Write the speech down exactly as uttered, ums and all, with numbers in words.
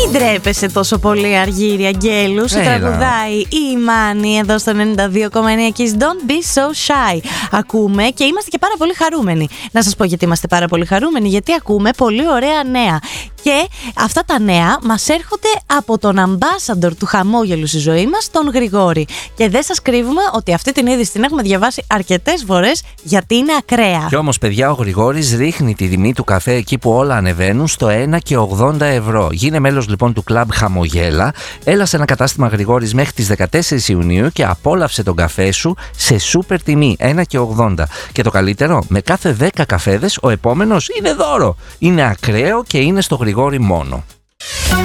Μην τρέπεσαι τόσο πολύ, Αργύρι Αγγέλου. Σου τραγουδάει η Μάνη εδώ στο ενενήντα δύο κόμμα εννέα Kiss. Don't be so shy. Ακούμε και είμαστε και πάρα πολύ χαρούμενοι. Να σας πω γιατί είμαστε πάρα πολύ χαρούμενοι. Γιατί ακούμε πολύ ωραία νέα. Και αυτά τα νέα μας έρχονται από τον ambassador του χαμόγελου στη ζωή μας, τον Γρηγόρη. Και δεν σας κρύβουμε ότι αυτή την είδηση την έχουμε διαβάσει αρκετές φορές, γιατί είναι ακραία. Και όμως, παιδιά, ο Γρηγόρης ρίχνει τη τιμή του καφέ εκεί που όλα ανεβαίνουν στο ένα και ογδόντα ευρώ. Γίνε μέλος λοιπόν του κλαμπ Χαμογέλα. Έλα σε ένα κατάστημα Γρηγόρης μέχρι τις δεκατέσσερις Ιουνίου και απόλαυσε τον καφέ σου σε σούπερ τιμή ένα και ογδόντα. Και το καλύτερο, με κάθε δέκα καφέδες ο επόμενος είναι δώρο. Είναι ακραίο και είναι στο Γρηγόρη μόνο.